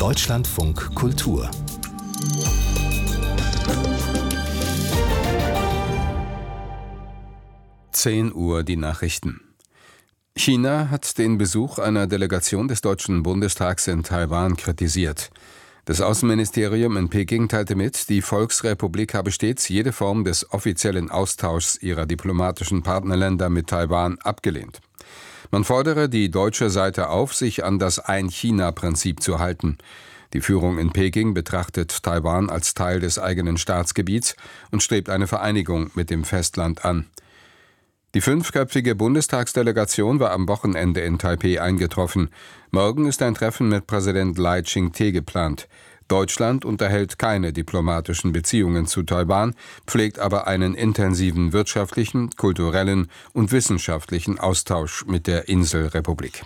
Deutschlandfunk Kultur. Uhr die Nachrichten. China hat den Besuch einer Delegation des Deutschen Bundestags in Taiwan kritisiert. Das Außenministerium in Peking teilte mit, die Volksrepublik habe stets jede Form des offiziellen Austauschs ihrer diplomatischen Partnerländer mit Taiwan abgelehnt. Man fordere die deutsche Seite auf, sich an das Ein-China-Prinzip zu halten. Die Führung in Peking betrachtet Taiwan als Teil des eigenen Staatsgebiets und strebt eine Vereinigung mit dem Festland an. Die 5-köpfige Bundestagsdelegation war am Wochenende in Taipeh eingetroffen. Morgen ist ein Treffen mit Präsident Lai Ching-te geplant. Deutschland unterhält keine diplomatischen Beziehungen zu Taiwan, pflegt aber einen intensiven wirtschaftlichen, kulturellen und wissenschaftlichen Austausch mit der Inselrepublik.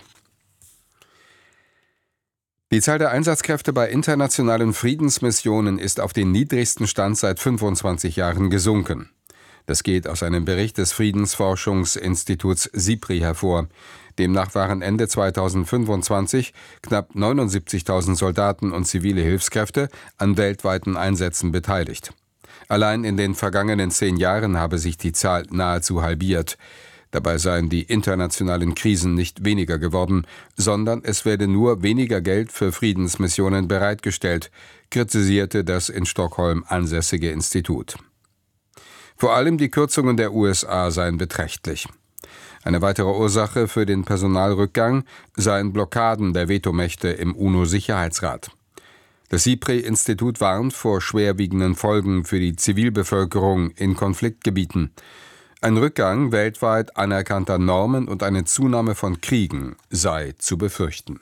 Die Zahl der Einsatzkräfte bei internationalen Friedensmissionen ist auf den niedrigsten Stand seit 25 Jahren gesunken. Das geht aus einem Bericht des Friedensforschungsinstituts SIPRI hervor. Demnach waren Ende 2025 knapp 79.000 Soldaten und zivile Hilfskräfte an weltweiten Einsätzen beteiligt. Allein in den vergangenen 10 Jahren habe sich die Zahl nahezu halbiert. Dabei seien die internationalen Krisen nicht weniger geworden, sondern es werde nur weniger Geld für Friedensmissionen bereitgestellt, kritisierte das in Stockholm ansässige Institut. Vor allem die Kürzungen der USA seien beträchtlich. Eine weitere Ursache für den Personalrückgang seien Blockaden der Vetomächte im UNO-Sicherheitsrat. Das SIPRI-Institut warnt vor schwerwiegenden Folgen für die Zivilbevölkerung in Konfliktgebieten. Ein Rückgang weltweit anerkannter Normen und eine Zunahme von Kriegen sei zu befürchten.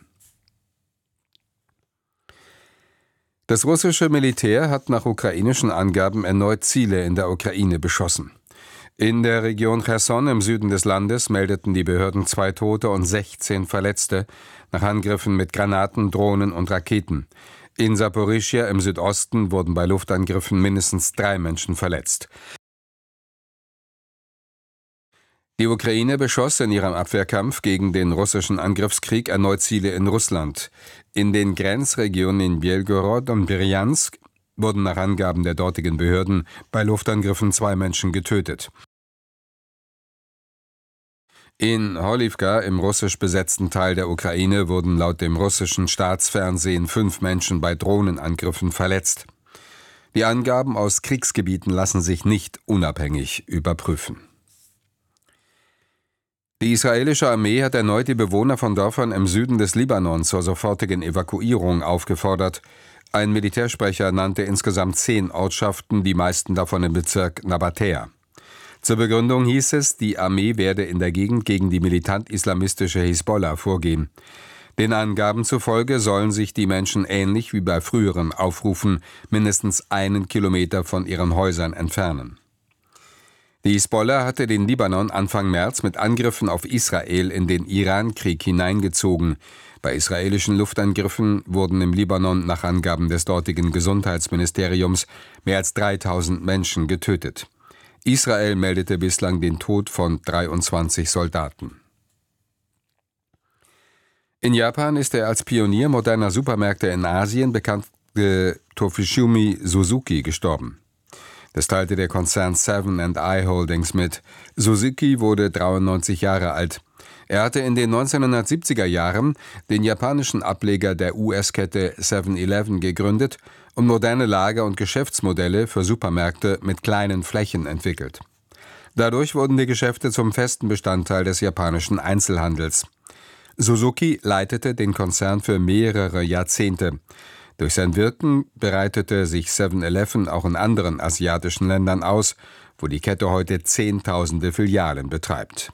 Das russische Militär hat nach ukrainischen Angaben erneut Ziele in der Ukraine beschossen. In der Region Cherson im Süden des Landes meldeten die Behörden 2 Tote und 16 Verletzte nach Angriffen mit Granaten, Drohnen und Raketen. In Saporischschja im Südosten wurden bei Luftangriffen mindestens 3 Menschen verletzt. Die Ukraine beschoss in ihrem Abwehrkampf gegen den russischen Angriffskrieg erneut Ziele in Russland. In den Grenzregionen Belgorod und Bryansk wurden nach Angaben der dortigen Behörden bei Luftangriffen 2 Menschen getötet. In Horlivka, im russisch besetzten Teil der Ukraine, wurden laut dem russischen Staatsfernsehen 5 Menschen bei Drohnenangriffen verletzt. Die Angaben aus Kriegsgebieten lassen sich nicht unabhängig überprüfen. Die israelische Armee hat erneut die Bewohner von Dörfern im Süden des Libanon zur sofortigen Evakuierung aufgefordert. Ein Militärsprecher nannte insgesamt 10 Ortschaften, die meisten davon im Bezirk Nabatea. Zur Begründung hieß es, die Armee werde in der Gegend gegen die militant-islamistische Hisbollah vorgehen. Den Angaben zufolge sollen sich die Menschen ähnlich wie bei früheren Aufrufen mindestens 1 Kilometer von ihren Häusern entfernen. Die Hisbollah hatte den Libanon Anfang März mit Angriffen auf Israel in den Iran-Krieg hineingezogen. Bei israelischen Luftangriffen wurden im Libanon nach Angaben des dortigen Gesundheitsministeriums mehr als 3.000 Menschen getötet. Israel meldete bislang den Tod von 23 Soldaten. In Japan ist der als Pionier moderner Supermärkte in Asien bekannte Tofushimi Suzuki gestorben. Das teilte der Konzern 7&i Holdings mit. Suzuki wurde 93 Jahre alt. Er hatte in den 1970er Jahren den japanischen Ableger der US-Kette 7-Eleven gegründet und moderne Lager- und Geschäftsmodelle für Supermärkte mit kleinen Flächen entwickelt. Dadurch wurden die Geschäfte zum festen Bestandteil des japanischen Einzelhandels. Suzuki leitete den Konzern für mehrere Jahrzehnte. Durch sein Wirken breitete sich 7-Eleven auch in anderen asiatischen Ländern aus, wo die Kette heute Zehntausende Filialen betreibt.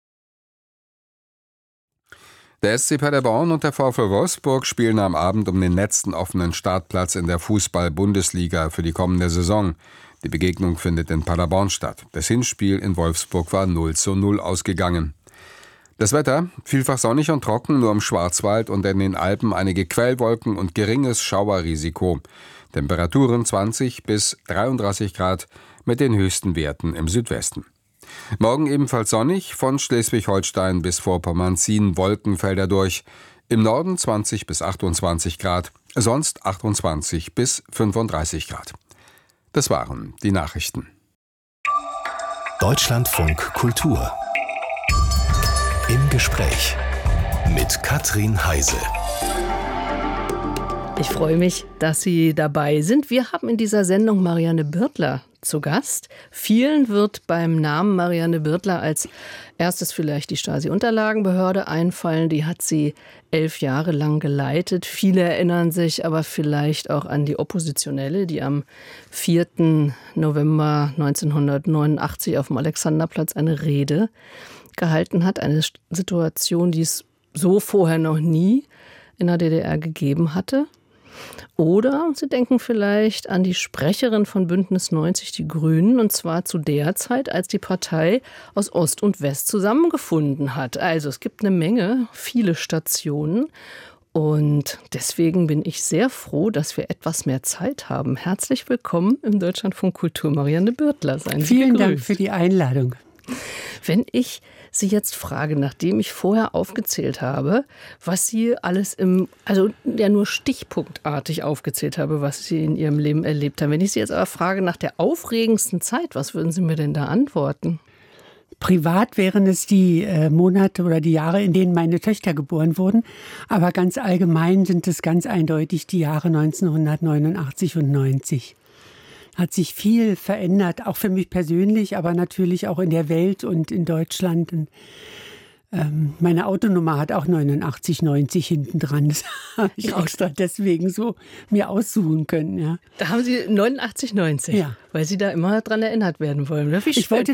Der SC Paderborn und der VfL Wolfsburg spielen am Abend um den letzten offenen Startplatz in der Fußball-Bundesliga für die kommende Saison. Die Begegnung findet in Paderborn statt. Das Hinspiel in Wolfsburg war 0:0 ausgegangen. Das Wetter, vielfach sonnig und trocken, nur im Schwarzwald und in den Alpen einige Quellwolken und geringes Schauerrisiko. Temperaturen 20 bis 33 Grad mit den höchsten Werten im Südwesten. Morgen ebenfalls sonnig, von Schleswig-Holstein bis Vorpommern ziehen Wolkenfelder durch. Im Norden 20 bis 28 Grad, sonst 28 bis 35 Grad. Das waren die Nachrichten. Deutschlandfunk Kultur. Im Gespräch mit Katrin Heise. Ich freue mich, dass Sie dabei sind. Wir haben in dieser Sendung Marianne Birtler zu Gast. Vielen wird beim Namen Marianne Birtler als erstes vielleicht die Stasi-Unterlagenbehörde einfallen. Die hat sie 11 Jahre lang geleitet. Viele erinnern sich aber vielleicht auch an die Oppositionelle, die am 4. November 1989 auf dem Alexanderplatz eine Rede gehalten hat. Eine Situation, die es so vorher noch nie in der DDR gegeben hatte. Oder Sie denken vielleicht an die Sprecherin von Bündnis 90 Die Grünen, und zwar zu der Zeit, als die Partei aus Ost und West zusammengefunden hat. Also es gibt eine Menge, viele Stationen. Und deswegen bin ich sehr froh, dass wir etwas mehr Zeit haben. Herzlich willkommen im Deutschlandfunk Kultur, Marianne Birtler. Seien Sie Vielen gegrüßt. Dank für die Einladung. Wenn ich Sie jetzt frage, nachdem ich vorher aufgezählt habe, was Sie alles nur stichpunktartig aufgezählt habe, was Sie in Ihrem Leben erlebt haben. Wenn ich Sie jetzt aber frage nach der aufregendsten Zeit, was würden Sie mir denn da antworten? Privat wären es die Monate oder die Jahre, in denen meine Töchter geboren wurden. Aber ganz allgemein sind es ganz eindeutig die Jahre 1989 und 90. Hat sich viel verändert, auch für mich persönlich, aber natürlich auch in der Welt und in Deutschland. Und, meine Autonummer hat auch 89, 90 hinten dran. Das habe ich auch deswegen so mir aussuchen können. Ja. Da haben Sie 89, 90, ja. Weil Sie da immer dran erinnert werden wollen. Ich wollte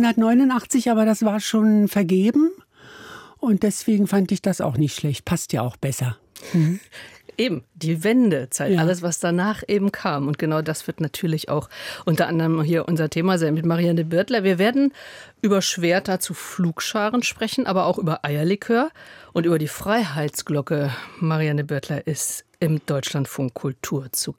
1989, aber das war schon vergeben. Und deswegen fand ich das auch nicht schlecht. Passt ja auch besser. Mhm. Eben, die Wendezeit, alles, was danach eben kam. Und genau das wird natürlich auch unter anderem hier unser Thema sein mit Marianne Birtler. Wir werden über Schwerter zu Pflugscharen sprechen, aber auch über Eierlikör und über die Freiheitsglocke. Marianne Birtler ist im Deutschlandfunk Kultur zu Gast.